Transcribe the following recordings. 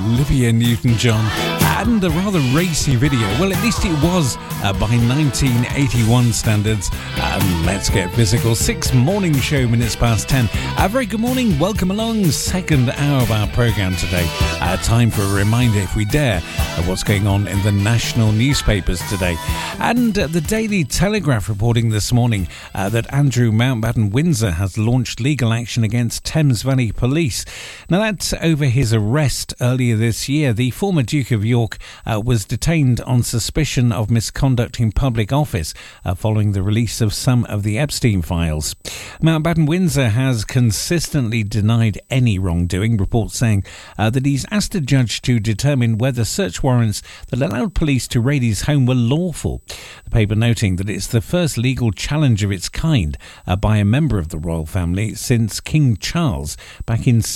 Olivia Newton-John, and a rather racy video. Well, at least it was by 1981 standards. Let's get physical. 6 morning show, minutes past 10. A very good morning. Welcome along. Second hour of our programme today. Time for a reminder, if we dare, of what's going on in the national newspapers today. And the Daily Telegraph reporting this morning that Andrew Mountbatten Windsor has launched legal action against Thames Valley Police. Now, that's over his arrest earlier this year. The former Duke of York was detained on suspicion of misconduct in public office following the release of some of the Epstein files. Mountbatten Windsor has consistently denied any wrongdoing, reports saying that he's asked a judge to determine whether search warrants that allowed police to raid his home were lawful. The paper noting that it's the first legal challenge of its kind by a member of the royal family since King Charles back in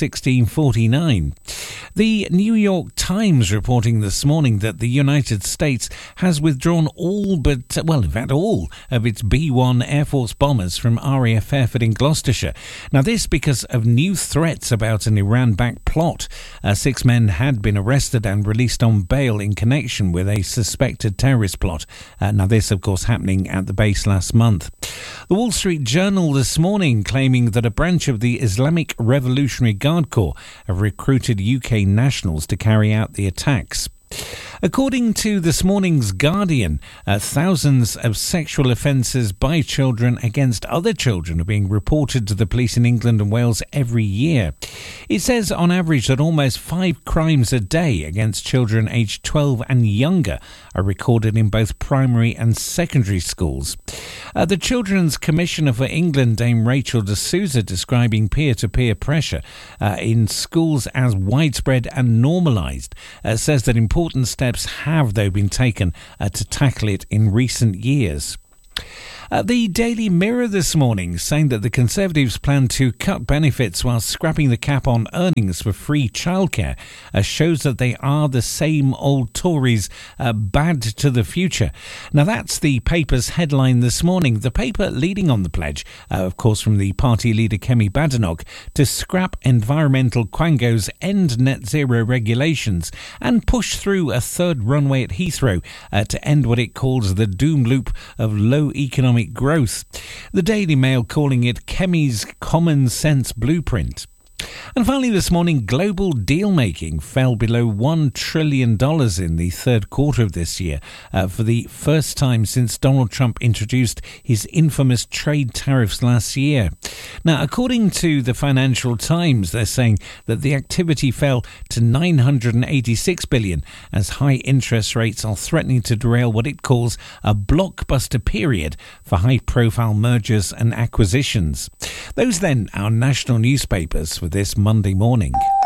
1649. The New York Times reporting this morning that the United States has withdrawn all but, well, in fact all of its B-1 Air Force bombers from RAF Fairford in Gloucestershire. Now this because of new threats about an Iran-backed plot. 6 men had been arrested and released on bail in connection with a suspected terrorist plot. Now this, of course, happening at the base last month. The Wall Street Journal this morning claiming that a branch of the Islamic Revolutionary Guard Corps have recruited UK nationals to carry out the attacks. According to this morning's Guardian, thousands of sexual offences by children against other children are being reported to the police in England and Wales every year. It says on average that almost 5 crimes a day against children aged 12 and younger are recorded in both primary and secondary schools. The Children's Commissioner for England, Dame Rachel de Souza, describing peer-to-peer pressure in schools as widespread and normalised, says that important steps have, though, been taken to tackle it in recent years. The Daily Mirror this morning saying that the Conservatives plan to cut benefits while scrapping the cap on earnings for free childcare shows that they are the same old Tories, bad to the future. Now that's the paper's headline this morning. The paper leading on the pledge, of course, from the party leader Kemi Badenoch, to scrap environmental quangos, end net zero regulations and push through a third runway at Heathrow to end what it calls the doom loop of low economic growth. The Daily Mail calling it Kemi's common sense blueprint. And finally this morning, global deal-making fell below $1 trillion in the third quarter of this year for the first time since Donald Trump introduced his infamous trade tariffs last year. Now, according to the Financial Times, they're saying that the activity fell to $986 billion as high interest rates are threatening to derail what it calls a blockbuster period for high-profile mergers and acquisitions. Those then, our national newspapers for this Monday morning.